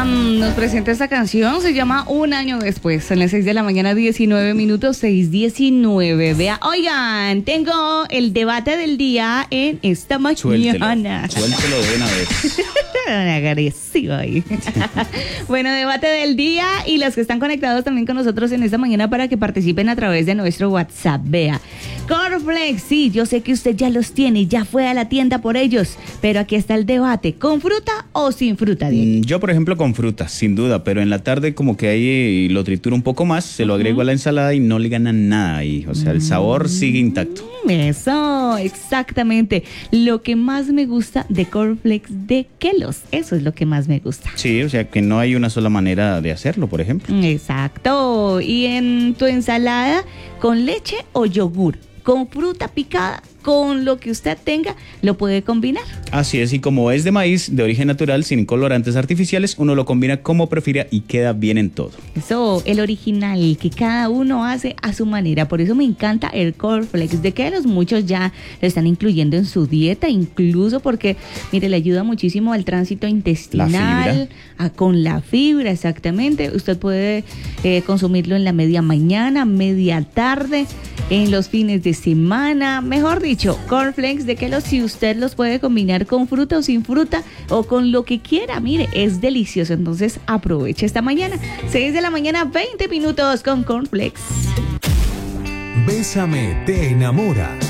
nos presenta esta canción, se llama Un Año Después, son las 6 de la mañana, 19 minutos, 6:19. Vea, oigan, tengo el debate del día en esta mañana. Suéltelo de una vez. Agresivo ahí. Bueno, debate del día y los que están conectados también con nosotros en esta mañana para que participen a través de nuestro WhatsApp. Vea, Cornflakes, sí, yo sé que usted ya los tiene, ya fue a la tienda por ellos, pero aquí está el debate, ¿con fruta o sin fruta, Diego? Yo, por ejemplo, con fruta, sin duda, pero en la tarde como que ahí lo trituro un poco más, se lo agrego a la ensalada y no le gana nada ahí, o sea, el sabor sigue intacto. Eso, exactamente. Lo que más me gusta de Cornflakes de Kellogg's, eso es lo que más me gusta. Sí, o sea, que no hay una sola manera de hacerlo, por ejemplo. Exacto. Y en tu ensalada, ¿con leche o yogur? ¿Con fruta picada? Con lo que usted tenga, lo puede combinar. Así es, y como es de maíz, de origen natural, sin colorantes artificiales, uno lo combina como prefiera y queda bien en todo. Eso, el original, que cada uno hace a su manera. Por eso me encanta el Cornflakes de Kellogg's. Muchos ya lo están incluyendo en su dieta, incluso porque, mire, le ayuda muchísimo al tránsito intestinal, con la fibra, exactamente. Usted puede consumirlo en la media mañana, media tarde, en los fines de semana, mejor dicho, Cornflakes de Kellogg's, si usted los puede combinar con fruta o sin fruta o con lo que quiera, mire, es delicioso, entonces aproveche esta mañana, 6 de la mañana, 20 minutos con Cornflakes. Bésame te enamora.